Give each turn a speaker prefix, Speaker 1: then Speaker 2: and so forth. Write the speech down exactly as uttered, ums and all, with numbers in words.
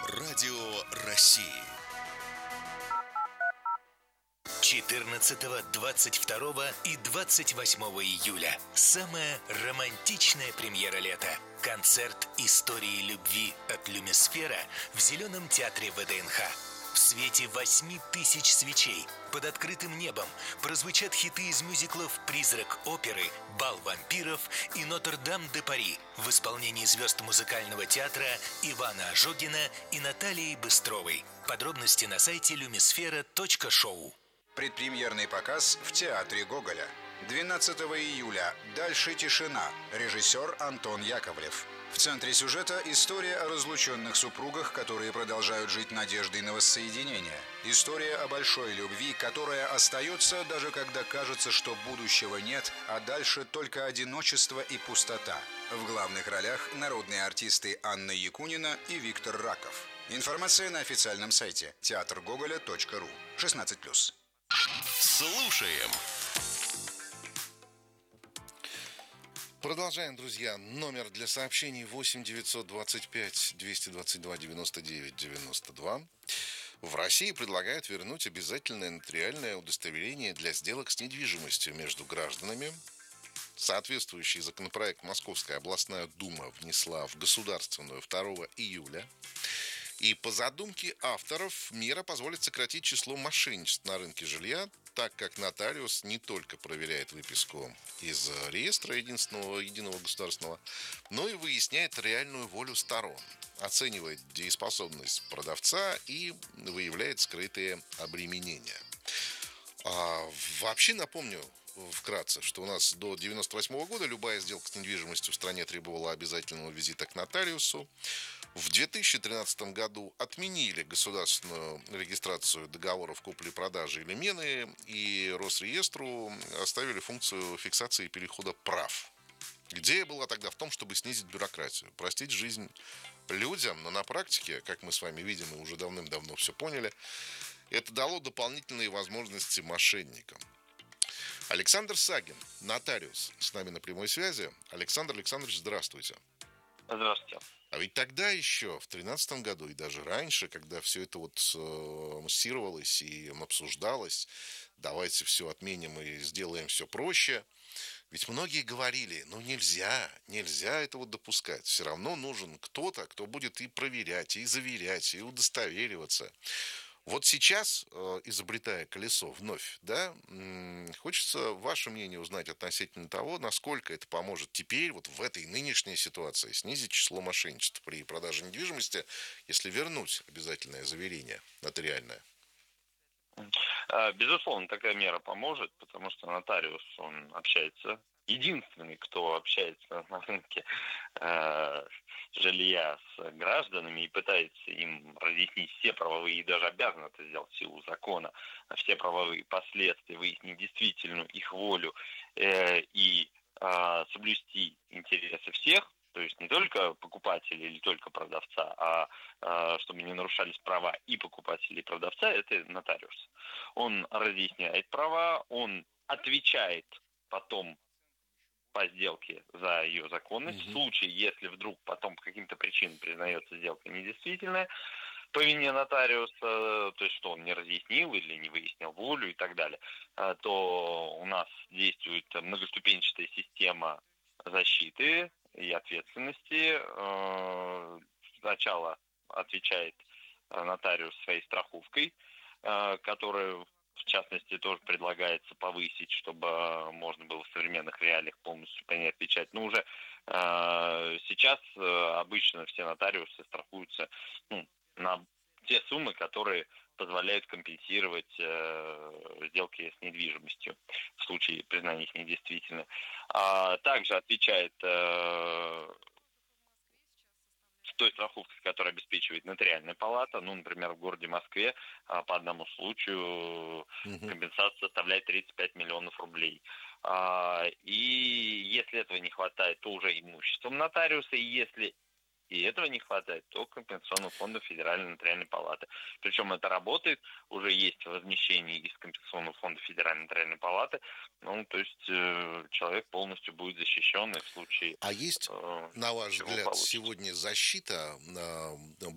Speaker 1: Радио России. четырнадцатого, двадцать второго и двадцать восьмого июля. Самая романтичная премьера лета. Концерт истории любви от Люмисфера в Зеленом театре ВДНХ. В свете восьми тысяч свечей под открытым небом прозвучат хиты из мюзиклов «Призрак оперы», «Бал вампиров» и «Нотр-Дам-де-Пари» в исполнении звезд музыкального театра Ивана Ожогина и Натальи Быстровой. Подробности на сайте люмисфера точка шоу.
Speaker 2: Предпремьерный показ в театре Гоголя. двенадцатого июля. «Дальше тишина». Режиссер Антон Яковлев. В центре сюжета история о разлученных супругах, которые продолжают жить надеждой на воссоединение. История о большой любви, которая остается, даже когда кажется, что будущего нет, а дальше только одиночество и пустота. В главных ролях народные артисты Анна Якунина и Виктор Раков. Информация на официальном сайте театр гоголя точка ру. шестнадцать плюс.
Speaker 1: Слушаем.
Speaker 3: Продолжаем, друзья. Номер для сообщений восемь девятьсот двадцать пять двести двадцать два девяносто девять девяносто два. В России предлагают вернуть обязательное нотариальное удостоверение для сделок с недвижимостью между гражданами. Соответствующий законопроект Московская областная дума внесла в государственную второго июля. И по задумке авторов мера позволит сократить число мошенничеств на рынке жилья, так как нотариус не только проверяет выписку из реестра единственного единого государственного, но и выясняет реальную волю сторон, оценивает дееспособность продавца и выявляет скрытые обременения. А, вообще напомню вкратце, что у нас до девяносто восьмого года любая сделка с недвижимостью в стране требовала обязательного визита к нотариусу. В две тысячи тринадцатом году отменили государственную регистрацию договоров купли-продажи или мены, и Росреестру оставили функцию фиксации перехода прав. Идея была тогда в том, чтобы снизить бюрократию, упростить жизнь людям, но на практике, как мы с вами видим и уже давным-давно все поняли, это дало дополнительные возможности мошенникам. Александр Сагин, нотариус, с нами на прямой связи. Александр Александрович, здравствуйте.
Speaker 4: Здравствуйте.
Speaker 3: А ведь тогда еще, в две тысячи тринадцатом году и даже раньше, когда все это вот э, муссировалось и обсуждалось, давайте все отменим и сделаем все проще, ведь многие говорили, ну нельзя, нельзя этого допускать. Все равно нужен кто-то, кто будет и проверять, и заверять, и удостовериваться. Вот сейчас, изобретая колесо вновь, да, хочется ваше мнение узнать относительно того, насколько это поможет теперь, вот в этой нынешней ситуации, снизить число мошенничеств при продаже недвижимости, если вернуть обязательное заверение нотариальное.
Speaker 4: Безусловно, такая мера поможет, потому что нотариус, он общается, единственный, кто общается на рынке э, жилья с гражданами и пытается им разъяснить все правовые, и даже обязан это сделать в силу закона, все правовые последствия, выяснить действительную их волю э, и э, соблюсти интересы всех, то есть не только покупателя или только продавца, а э, чтобы не нарушались права и покупателя, и продавца, это нотариус. Он разъясняет права, он отвечает потом по сделке за ее законность. Mm-hmm. В случае, если вдруг потом по каким-то причинам признается сделка недействительная, по вине нотариуса, то есть что он не разъяснил или не выяснил волю и так далее, то у нас действует многоступенчатая система защиты и ответственности. Сначала отвечает нотариус своей страховкой, которая, в частности, тоже предлагается повысить, чтобы можно было в современных реалиях полностью по ней отвечать. Но уже э, сейчас э, обычно все нотариусы страхуются ну, на те суммы, которые позволяют компенсировать э, сделки с недвижимостью в случае признания их недействительными. А также отвечает э, той страховкой, которая обеспечивает нотариальная палата. Ну, например, в городе Москве а, по одному случаю uh-huh. компенсация составляет тридцать пять миллионов рублей. А, и если этого не хватает, то уже имуществом нотариуса, и если и этого не хватает, то компенсационного фонда Федеральной нотариальной палаты. Причем это работает, уже есть возмещение из компенсационного фонда Федеральной нотариальной палаты, ну, то есть э, человек полностью будет защищен в случае...
Speaker 3: А есть,
Speaker 4: э,
Speaker 3: на ваш взгляд,
Speaker 4: получится.
Speaker 3: сегодня защита э,